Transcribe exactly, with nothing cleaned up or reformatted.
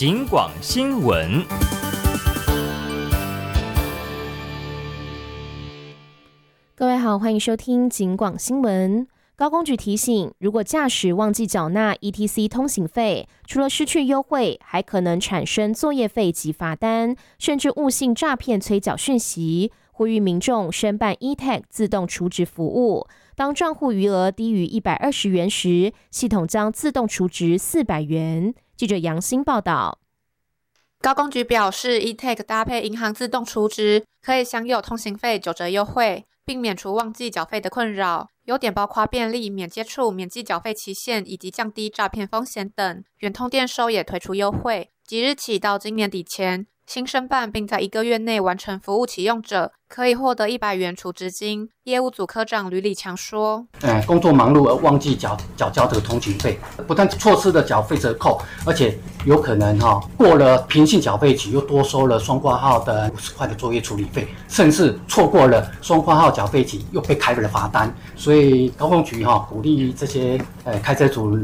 警广新闻。 各位好，欢迎收听警广新闻。高公局提醒，如果驾驶忘记缴纳 E T C 通行费，除了失去优惠，还可能产生作业费及罚单，甚至误信诈骗催缴讯息。呼吁民众申办 E T A G 自动储值服务，当账户余额低于一百二十元时，系统将自动储值四百元。记者杨欣报道。 高公局表示 ，E T A G 搭配银行自动储值，可以享有通行费九折优惠，并免除忘记缴费的困扰。优点包括便利、免接触、免记缴费期限以及降低诈骗风险等。远通电收也推出优惠，即日起到今年底前，新申办并在一个月内完成服务启用者，可以获得一百元储值金。业务组科长吕礼强说：“ 呃，工作忙碌而忘记缴缴交这个通勤费，不但错失了缴费折扣，而且有可能哈、哦、过了平信缴费期又多收了双挂号的五十块的作业处理费，甚至错过了双挂号缴费期又被开了罚单。所以高公局哈、哦、鼓励这些呃开车族